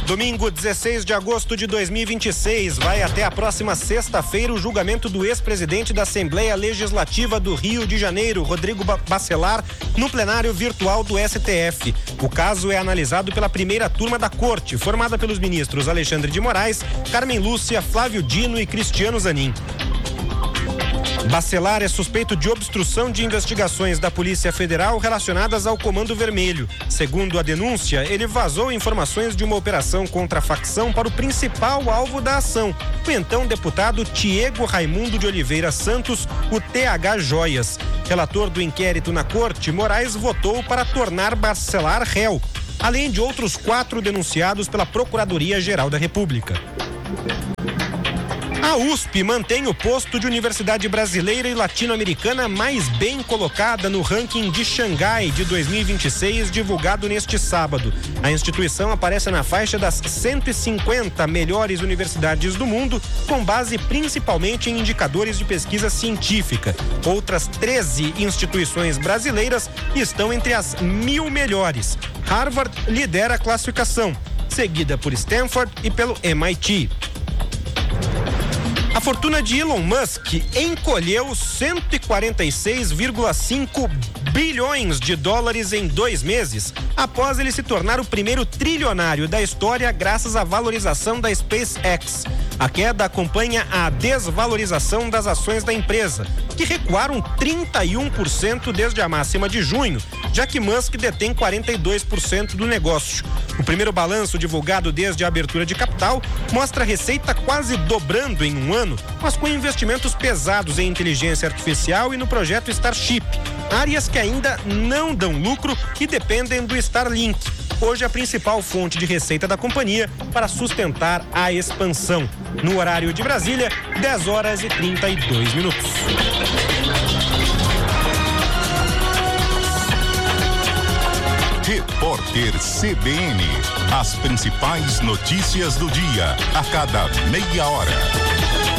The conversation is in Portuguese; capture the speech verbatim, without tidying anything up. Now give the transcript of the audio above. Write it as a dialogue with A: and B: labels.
A: Domingo, dezesseis de agosto de dois mil e vinte e seis, vai até a próxima sexta-feira o julgamento do ex-presidente da Assembleia Legislativa do Rio de Janeiro, Rodrigo Bacelar, no plenário virtual do S T F. O caso é analisado pela primeira turma da corte, formada pelos ministros Alexandre de Moraes, Carmen Lúcia, Flávio Dino e Cristiano Zanin. Bacelar é suspeito de obstrução de investigações da Polícia Federal relacionadas ao Comando Vermelho. Segundo a denúncia, ele vazou informações de uma operação contra a facção para o principal alvo da ação, o então deputado Tiago Raimundo de Oliveira Santos, o T H Joias. Relator do inquérito na corte, Moraes votou para tornar Bacelar réu, além de outros quatro denunciados pela Procuradoria-Geral da República. A U S P mantém o posto de universidade brasileira e latino-americana mais bem colocada no ranking de Xangai de dois mil e vinte e seis, divulgado neste sábado. A instituição aparece na faixa das cento e cinquenta melhores universidades do mundo, com base principalmente em indicadores de pesquisa científica. Outras treze instituições brasileiras estão entre as mil melhores. Harvard lidera a classificação, seguida por Stanford e pelo M I T. A fortuna de Elon Musk encolheu cento e quarenta e seis vírgula cinco bilhões de dólares em dois meses, após ele se tornar o primeiro trilionário da história graças à valorização da SpaceX. A queda acompanha a desvalorização das ações da empresa, que recuaram trinta e um por cento desde a máxima de junho, já que Musk detém quarenta e dois por cento do negócio. O primeiro balanço divulgado desde a abertura de capital mostra a receita quase dobrando em um ano, mas com investimentos pesados em inteligência artificial e no projeto Starship, áreas que ainda não dão lucro e dependem do Starlink, hoje a principal fonte de receita da companhia para sustentar a expansão. No horário de Brasília, dez horas e trinta e dois minutos.
B: Repórter C B N. As principais notícias do dia, a cada meia hora.